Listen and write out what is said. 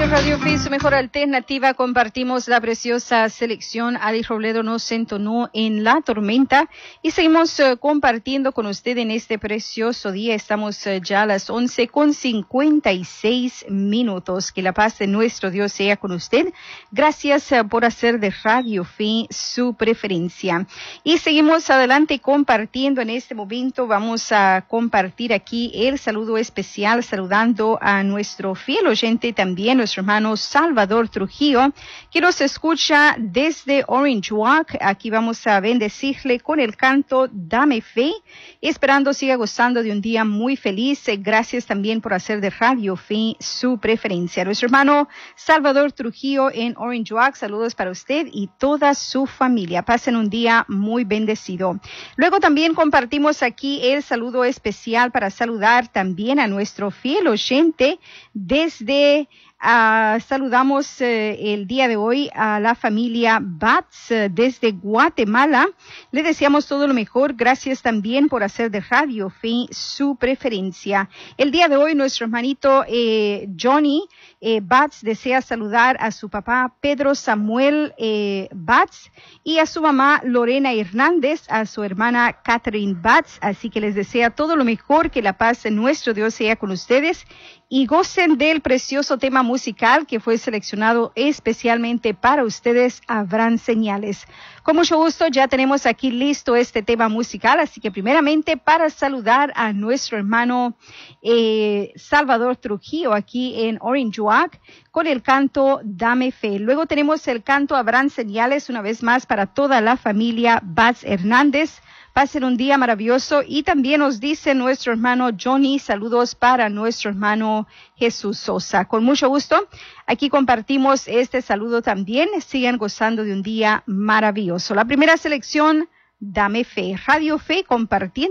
Radio Fe, su mejor alternativa. Compartimos la preciosa selección. Adi Robledo nos entonó en La Tormenta y seguimos compartiendo con usted en este precioso día. Estamos ya a las 11:56. Que la paz de nuestro Dios sea con usted. Gracias por hacer de Radio Fe su preferencia. Y seguimos adelante compartiendo en este momento. Vamos a compartir aquí el saludo especial, saludando a nuestro fiel oyente también, nuestro hermano Salvador Trujillo, que nos escucha desde Orange Walk. Aquí vamos a bendecirle con el canto Dame Fe, esperando siga gozando de un día muy feliz. Gracias también por hacer de Radio Fe su preferencia. Nuestro hermano Salvador Trujillo en Orange Walk, saludos para usted y toda su familia. Pasen un día muy bendecido. Luego también compartimos aquí el saludo especial para saludar también a nuestro fiel oyente desde saludamos el día de hoy a la familia Batz desde Guatemala. Le deseamos todo lo mejor. Gracias también por hacer de Radio Fe su preferencia. El día de hoy nuestro hermanito Johnny Batz desea saludar a su papá Pedro Samuel Batz y a su mamá Lorena Hernández, a su hermana Catherine Batz. Así que les desea todo lo mejor, que la paz de nuestro Dios sea con ustedes y gocen del precioso tema musical que fue seleccionado especialmente para ustedes. Habrán señales. Con mucho gusto ya tenemos aquí listo este tema musical, así que primeramente para saludar a nuestro hermano Salvador Trujillo aquí en Orange Walk con el canto Dame Fe. Luego tenemos el canto Habrán señales, una vez más para toda la familia Batz Hernández. Pasen un día maravilloso. Y también nos dice nuestro hermano Johnny, saludos para nuestro hermano Jesús Sosa. Con mucho gusto, aquí compartimos este saludo también. Sigan gozando de un día maravilloso. La primera selección, Dame Fe. Radio Fe compartiendo